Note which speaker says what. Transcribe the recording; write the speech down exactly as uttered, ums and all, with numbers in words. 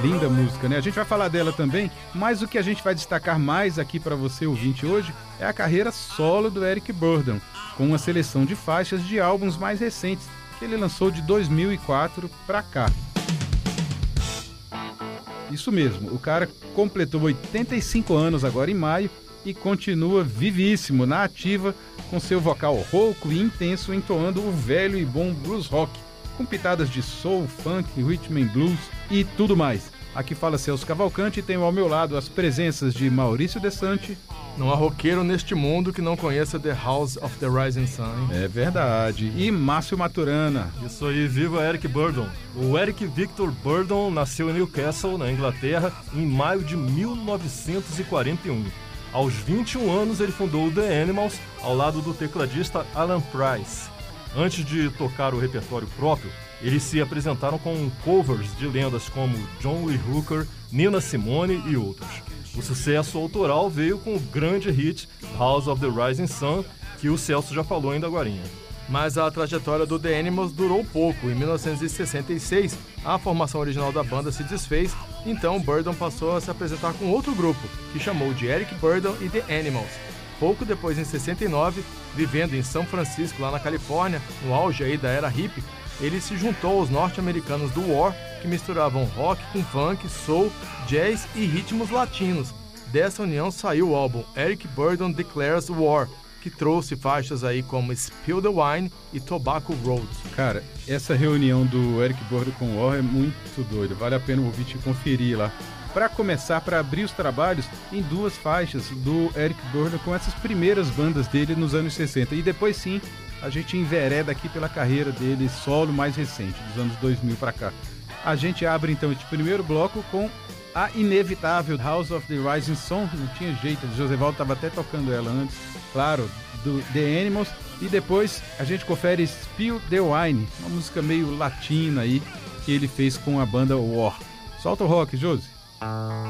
Speaker 1: linda música, né? A gente vai falar dela também, mas o que a gente vai destacar mais aqui para você, ouvinte, hoje, é a carreira solo do Eric Burdon, com uma seleção de faixas de álbuns mais recentes, que ele lançou de dois mil e quatro para cá. Isso mesmo, o cara completou oitenta e cinco anos agora em maio e continua vivíssimo na ativa, com seu vocal rouco e intenso entoando o velho e bom blues rock, com pitadas de soul, funk, rhythm and blues e tudo mais. Aqui fala Celso Cavalcante e tenho ao meu lado as presenças de Maurício Desante.
Speaker 2: Não há roqueiro neste mundo que não conheça The House of the Rising Sun.
Speaker 1: É verdade. E Márcio Maturana.
Speaker 3: Isso aí, viva Eric Burdon. O Eric Victor Burdon nasceu em Newcastle, na Inglaterra, em maio de mil novecentos e quarenta e um. Aos vinte e um anos ele fundou o The Animals, ao lado do tecladista Alan Price. Antes de tocar o repertório próprio, eles se apresentaram com covers de lendas como John Lee Hooker, Nina Simone e outros. O sucesso autoral veio com o grande hit House of the Rising Sun, que o Celso já falou ainda agorinha.
Speaker 2: Mas a trajetória do The Animals durou pouco. Em mil novecentos e sessenta e seis, a formação original da banda se desfez, então Burdon passou a se apresentar com outro grupo, que chamou de Eric Burdon e The Animals. Pouco depois, em sessenta e nove, vivendo em São Francisco, lá na Califórnia, no auge aí da era hippie, ele se juntou aos norte-americanos do War, que misturavam rock com funk, soul, jazz e ritmos latinos. Dessa união saiu o álbum Eric Burdon Declares War, que trouxe faixas aí como Spill the Wine e Tobacco Road.
Speaker 1: Cara, essa reunião do Eric Burdon com o War é muito doida, vale a pena o ouvinte conferir lá. Para começar, para abrir os trabalhos em duas faixas do Eric Burdon com essas primeiras bandas dele nos anos sessenta. E depois sim, a gente envereda aqui pela carreira dele solo mais recente, dos anos dois mil para cá. A gente abre então este primeiro bloco com a inevitável House of the Rising Sun, não tinha jeito, o Josevaldo estava até tocando ela antes, claro, do The Animals. E depois a gente confere Spill the Wine, uma música meio latina aí, que ele fez com a banda War. Solta o rock, Josi.